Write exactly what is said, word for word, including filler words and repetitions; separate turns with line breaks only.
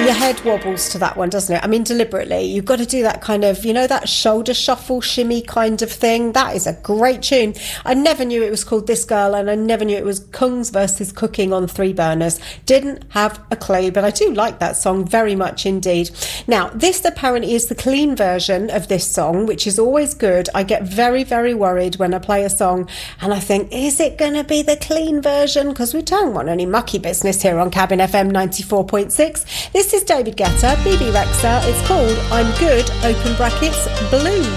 Your head wobbles to that one, doesn't it? I mean, deliberately. You've got to do that kind of, you know, that shoulder shuffle, shimmy kind of thing. That is a great tune. I never knew it was called This Girl, and I never knew it was Kungs versus Cooking on Three Burners. Didn't have a clue, but I do like that song very much indeed. Now, this apparently is the clean version of this song, which is always good. I get very, very worried when I play a song and I think, is it going to be the clean version? Because we don't want any mucky business here on Cabin F M ninety-four point six. This is David Guetta, B B Rexha. It's called I'm Good, open brackets, Blue.